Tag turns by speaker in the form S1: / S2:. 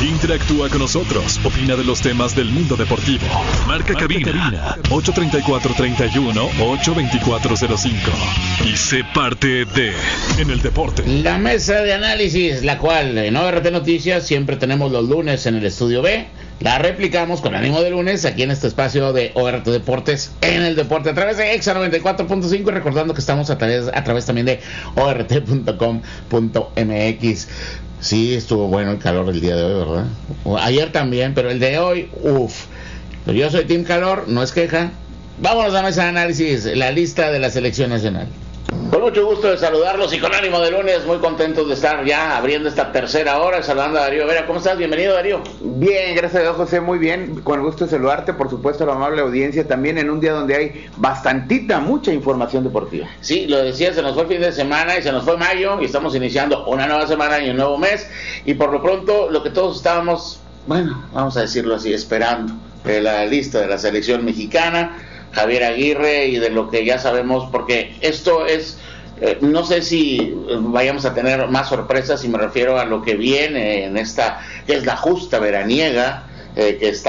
S1: Interactúa con nosotros, opina de los temas del mundo deportivo. Marca cabina 834-31 82405 y sé parte de En el Deporte.
S2: La mesa de análisis, la cual en ORT Noticias siempre tenemos los lunes en el estudio B. La replicamos con ánimo de lunes aquí en este espacio de ORT Deportes en el Deporte a través de Exa 94.5 y recordando que estamos a través también de ort.com.mx. Sí, estuvo bueno el calor el día de hoy, ¿verdad? Ayer también, pero el de hoy, Pero yo soy Team Calor, no es queja. Vámonos a la mesa de análisis, la lista de la selección nacional. Con mucho gusto de saludarlos y con ánimo de lunes, muy contentos de estar ya abriendo esta tercera hora, saludando a Darío Vera. ¿Cómo estás? Bienvenido, Darío.
S3: Bien, gracias a Dios, José, muy bien, con el gusto de saludarte, por supuesto a la amable audiencia, también en un día donde hay mucha información deportiva.
S2: Sí, lo decía, se nos fue el fin de semana y se nos fue mayo y estamos iniciando una nueva semana y un nuevo mes, y por lo pronto lo que todos estábamos, vamos a decirlo así, esperando, la lista de la selección mexicana, Javier Aguirre, y de lo que ya sabemos, porque esto es, no sé si vayamos a tener más sorpresas, y me refiero a lo que viene en esta, que es la justa veraniega, que está